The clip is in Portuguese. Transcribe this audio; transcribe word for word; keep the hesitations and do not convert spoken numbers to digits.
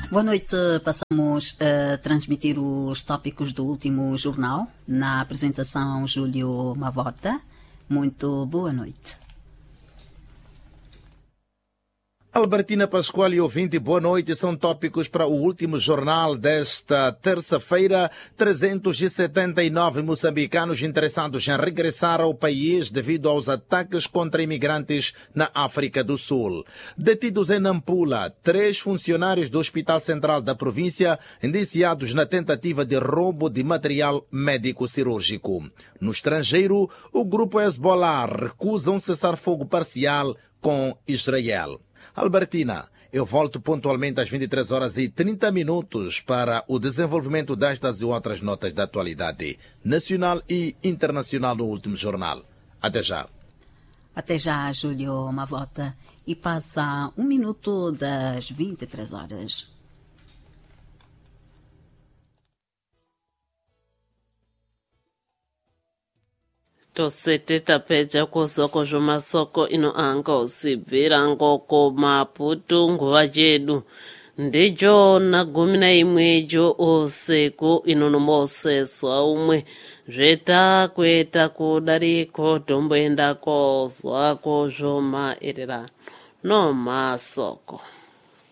Boa noite. Passamos a transmitir os tópicos do último jornal. Na apresentação, Júlio Mavota. Muito boa noite. Albertina Pascoal e ouvinte, boa noite. São tópicos para o último jornal desta terça-feira. trezentos e setenta e nove moçambicanos interessados em regressar ao país devido aos ataques contra imigrantes na África do Sul. Detidos em Nampula, três funcionários do Hospital Central da província indiciados na tentativa de roubo de material médico-cirúrgico. No estrangeiro, o grupo Hezbollah recusa um cessar-fogo parcial com Israel. Albertina, eu volto pontualmente às vinte e três horas e trinta minutos para o desenvolvimento destas e outras notas da atualidade nacional e internacional no último jornal. Até já. Até já, Júlio Mavota. E passa um minuto das vinte e três horas. tosete tapedza kusoko zvomasoko ino anga usibvira ngoko maputu nguva chedu ndicho na gumi na imwecho usiku inonomoseswa umwe zvetakweta kudariko tomboenda kozwako zvomaererano nomasoko.